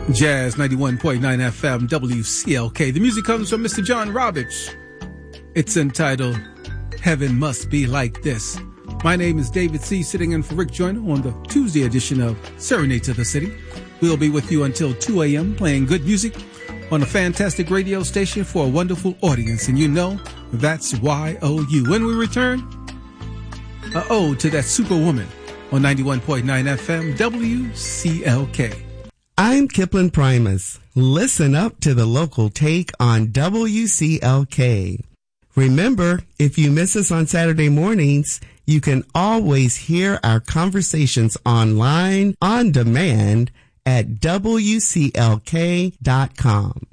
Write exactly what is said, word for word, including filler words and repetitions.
Jazz ninety-one point nine F M W C L K. The music comes from Mister John Roberts. It's entitled Heaven Must Be Like This. My name is David C., sitting in for Rick Joyner on the Tuesday edition of Serenade to the City. We'll be with you until two a.m. playing good music on a fantastic radio station for a wonderful audience. And you know, that's Y O U. When we return, a ode to that superwoman on ninety-one point nine F M W C L K. I'm Kipling Primus. Listen up to the local take on W C L K. Remember, if you miss us on Saturday mornings, you can always hear our conversations online on demand at W C L K dot com.